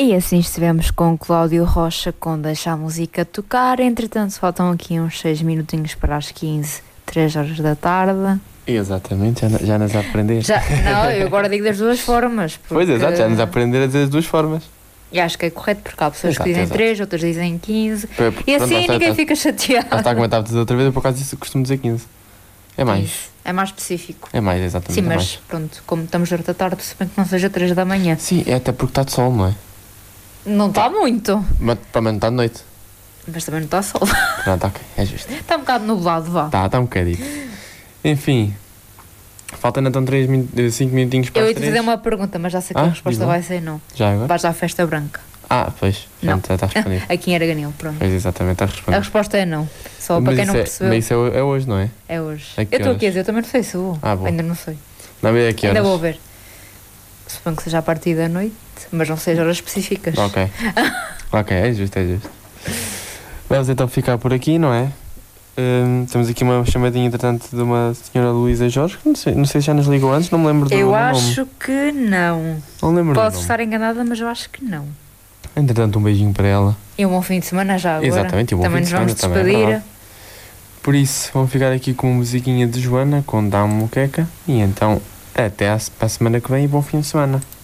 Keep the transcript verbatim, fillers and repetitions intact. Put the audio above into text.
E assim estivemos com Cláudio Rocha com Deixa a Música Tocar. Entretanto, faltam aqui uns seis minutinhos para as quinze, três horas da tarde. Exatamente, já, já nos a aprender. Já, não, eu agora digo das duas formas. Porque... Pois, exato, já nos a aprender a dizer as duas formas. E acho que é correto, porque há pessoas Exato, que dizem exato. três, outras dizem quinze. Pronto, E assim pronto, ninguém está, fica chateado. Está a comentar tudo outra vez, eu por acaso disso costumo dizer quinze. É mais. Isso, é mais específico. É mais, exatamente. Sim, é mas mais. pronto, como estamos durante a tarde, se bem que não seja três da manhã. Sim, é até porque está de sol, não é? Não está muito, Mas para mim não está de noite. mas também não está sol. Pronto, ok, é justo. Está um bocado nublado, vá. Está, está um bocadinho. Enfim, faltam então cinco minutinhos para Eu as ia te três. fazer uma pergunta, mas já sei que Ah, a resposta diz lá. vai ser não. Já agora? Vais à festa branca. Ah, pois, Não. pronto, já está respondido. Aqui em Araganil, pronto. Pois, exatamente, está A respondido. resposta é não. Só para Mas quem isso não é, percebeu. Mas isso é, é hoje, não é? É hoje. A que Eu estou horas? aqui a dizer, eu também não sei se vou. Ah, bom. Ainda não sei. Não é a que horas? Ainda vou ver. Suponho que seja a partir da noite, mas não seja horas específicas. Ok. Ok, é justo, é justo. Vamos então ficar por aqui, não é? Hum, temos aqui uma chamadinha, entretanto, de uma senhora Luísa Jorge, que não sei, não sei se já nos ligou antes, não me lembro do, Eu do acho nome. que não. Não lembro Posso do nome. estar enganada, mas eu acho que não. Entretanto, um beijinho para ela. E um bom fim de semana já agora. Exatamente, e um bom Também fim nos de vamos semana, também é despedir. verdade. Por isso, vamos ficar aqui com uma musiquinha de Joana, com Dá-me Moqueca, e então, até à, para a semana que vem e bom fim de semana.